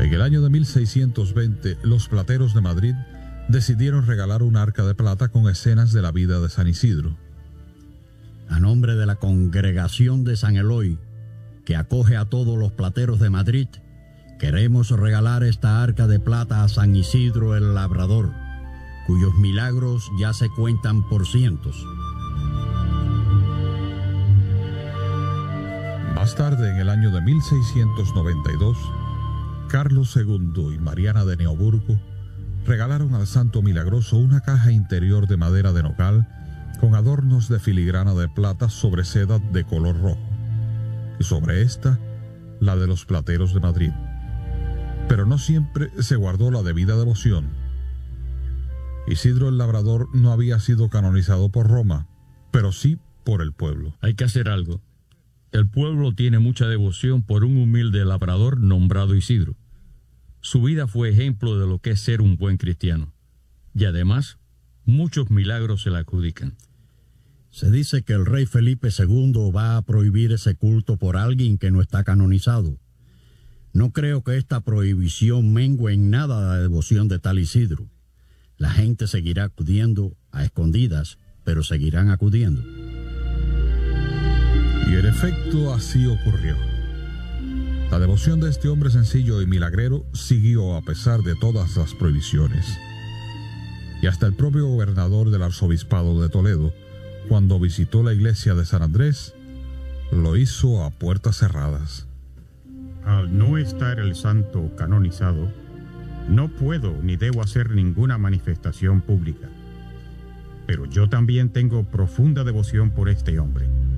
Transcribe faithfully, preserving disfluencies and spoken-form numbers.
En el año de mil seiscientos veinte, los plateros de Madrid decidieron regalar un arca de plata con escenas de la vida de San Isidro. A nombre de la Congregación de San Eloy, que acoge a todos los plateros de Madrid, queremos regalar esta arca de plata a San Isidro el Labrador, cuyos milagros ya se cuentan por cientos. Más tarde, en el año de mil seiscientos noventa y dos, Carlos segundo y Mariana de Neoburgo regalaron al Santo Milagroso una caja interior de madera de nogal con adornos de filigrana de plata sobre seda de color rojo, y sobre esta, la de los plateros de Madrid. Pero no siempre se guardó la debida devoción. Isidro el Labrador no había sido canonizado por Roma, pero sí por el pueblo. Hay que hacer algo. El pueblo tiene mucha devoción por un humilde labrador nombrado Isidro. Su vida fue ejemplo de lo que es ser un buen cristiano. Y además, muchos milagros se le adjudican. Se dice que el rey Felipe segundo va a prohibir ese culto por alguien que no está canonizado. No creo que esta prohibición mengue en nada la devoción de tal Isidro. La gente seguirá acudiendo a escondidas, pero seguirán acudiendo. Y en efecto así ocurrió. La devoción de este hombre sencillo y milagrero siguió a pesar de todas las prohibiciones. Y hasta el propio gobernador del arzobispado de Toledo, cuando visitó la iglesia de San Andrés, lo hizo a puertas cerradas. Al no estar el santo canonizado, no puedo ni debo hacer ninguna manifestación pública. Pero yo también tengo profunda devoción por este hombre.